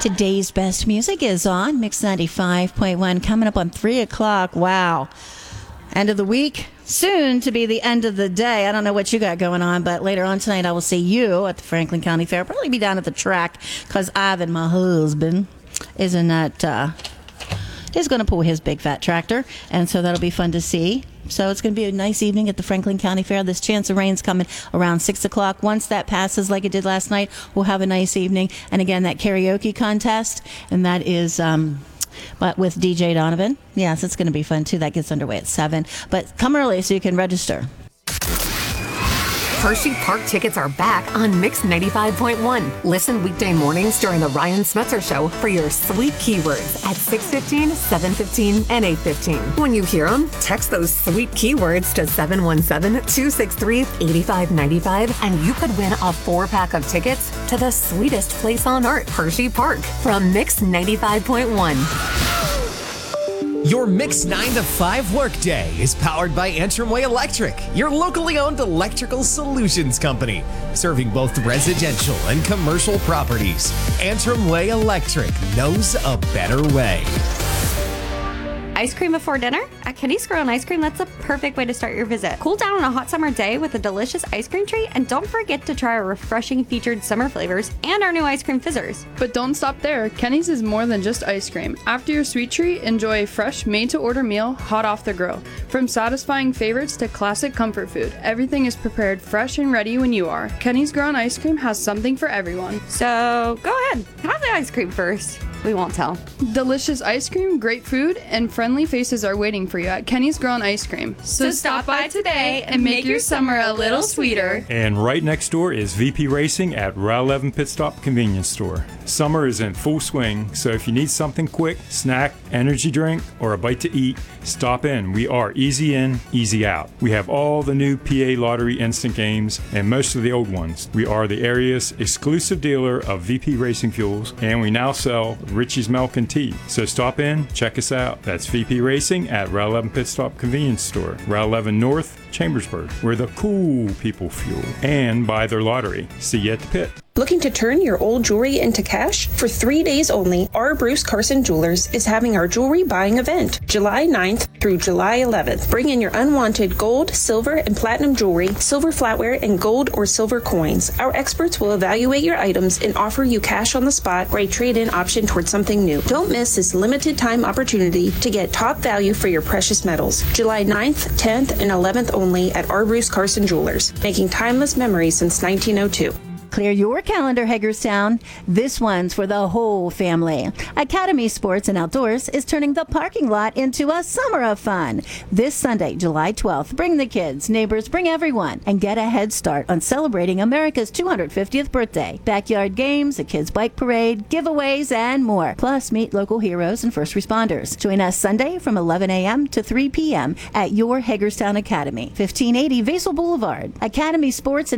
Today's best music is on Mix 95.1, coming up on 3 o'clock. Wow. End of the week, soon to be the end of the day. I don't know what you got going on, but later on tonight I will see you at the Franklin County Fair. Probably be down at the track because Ivan, my husband, is going to pull his big fat tractor, and so that'll be fun to see. So it's going to be a nice evening at the Franklin County Fair. This chance of rain's coming around 6 o'clock. Once that passes like it did last night, we'll have a nice evening. And again, that karaoke contest, and that is but with DJ Donovan. Yes, it's going to be fun, too. That gets underway at 7. But come early so you can register. Hershey Park tickets are back on Mix 95.1. Listen weekday mornings during the Ryan Smetzer Show for your sweet keywords at 6:15, 7:15, and 8:15. When you hear them, text those sweet keywords to 717-263-8595, and you could win a 4-pack of tickets to the sweetest place on earth, Hershey Park, from Mix 95.1. Your Mix 9 to 5 workday is powered by Antrim Way Electric, your locally owned electrical solutions company, serving both residential and commercial properties. Antrim Way Electric knows a better way. Ice cream before dinner? At Kenny's Grill and Ice Cream, that's a perfect way to start your visit. Cool down on a hot summer day with a delicious ice cream treat, and don't forget to try our refreshing featured summer flavors and our new ice cream fizzers. But don't stop there. Kenny's is more than just ice cream. After your sweet treat, enjoy a fresh, made-to-order meal hot off the grill. From satisfying favorites to classic comfort food, everything is prepared fresh and ready when you are. Kenny's Grill and Ice Cream has something for everyone. So go ahead, have the ice cream first. We won't tell. Delicious ice cream, great food, and friendly faces are waiting for you at Kenny's Grill and Ice Cream. So stop by today and make your summer a little sweeter. And right next door is VP Racing at Route 11 Pit Stop Convenience Store. Summer is in full swing, so if you need something quick, snack, energy drink, or a bite to eat, stop in. We are easy in, easy out. We have all the new PA Lottery instant games and most of the old ones. We are the area's exclusive dealer of VP Racing fuels, and we now sell Richie's Milk and Tea. So stop in, check us out. That's VP Racing at Route 11 Pit Stop Convenience Store, Route 11 North, Chambersburg, where the cool people fuel and buy their lottery. See you at the pit. Looking to turn your old jewelry into cash? For 3 days only, our Bruce Carson Jewelers is having our jewelry buying event, July 9th through July 11th. Bring in your unwanted gold, silver, and platinum jewelry, silver flatware, and gold or silver coins. Our experts will evaluate your items and offer you cash on the spot or a trade-in option towards something new. Don't miss this limited time opportunity to get top value for your precious metals. July 9th, 10th, and 11th only at our Bruce Carson Jewelers, making timeless memories since 1902. Clear your calendar, Hagerstown. This one's for the whole family. Academy Sports and Outdoors is turning the parking lot into a summer of fun. This Sunday, July 12th, bring the kids, neighbors, bring everyone, and get a head start on celebrating America's 250th birthday. Backyard games, a kids' bike parade, giveaways, and more. Plus, meet local heroes and first responders. Join us Sunday from 11 a.m. to 3 p.m. at your Hagerstown Academy, 1580 Vasel Boulevard. Academy Sports and